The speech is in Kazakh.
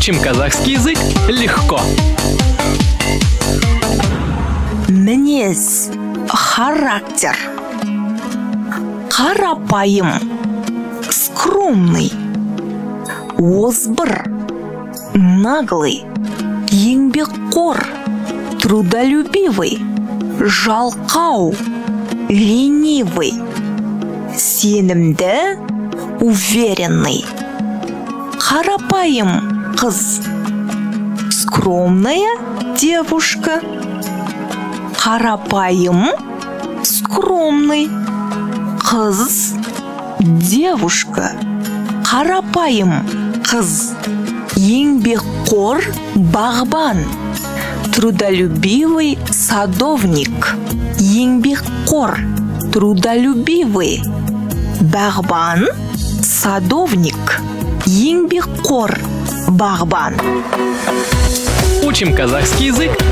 Учим казахский язык легко. Мінез, характер. Қарапайым, скромный. Озбыр, наглый. Еңбекқор, трудолюбивый. Жалқау, ленивый. Сенімді, уверенный. Қарапайым қыз, скромная девушка. Қарапайым, скромный қыз, девушка. Қарапайым қыз, еңбекқор бағбан. Трудолюбивый садовник. Еңбекқор, трудолюбивый. Бағбан, садовник. Еңбекқор, бағбан. Учим казахский язык